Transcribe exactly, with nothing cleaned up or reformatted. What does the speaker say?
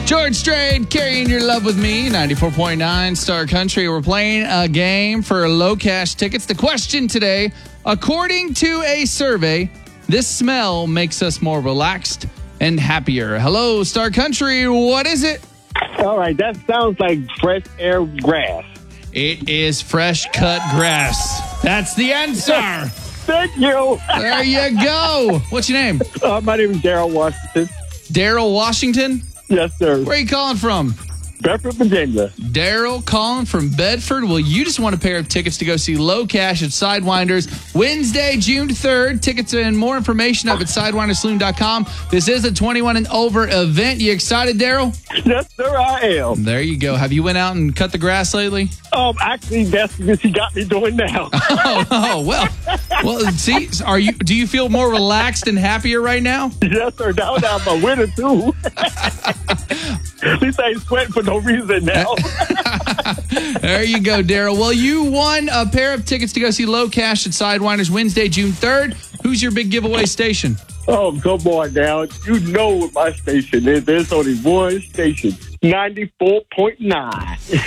George Strait, Carrying Your Love With Me, ninety-four point nine Star Country. We're playing a game for low cash tickets. The question today, according to a survey, this smell makes us more relaxed and happier. Hello, Star Country. What is it? All right, that sounds like fresh air grass. It is fresh cut grass. That's the answer. Thank you. There you go. What's your name? Uh, my name is Daryl Washington. Daryl Washington? Yes, sir. Where are you calling from? Bedford, Virginia. Daryl calling from Bedford. Well, you just want a pair of tickets to go see Low Cash at Sidewinders Wednesday, June third. Tickets and more information up at sidewinders saloon dot com. This is a twenty-one and over event. You excited, Daryl? Yes, sir, I am. There you go. Have you went out and cut the grass lately? Um, actually, that's what she got me doing now. oh, oh, well. Well, see, are you? Do you feel more relaxed and happier right now? Yes, sir. Now I'm a winner, too. At least I ain't sweating for no reason now. There you go, Daryl. Well, you won a pair of tickets to go see Low Cash at Sidewinders Wednesday, June third. Who's your big giveaway station? Oh, come on now. You know what my station is. There's only one station, ninety-four point nine.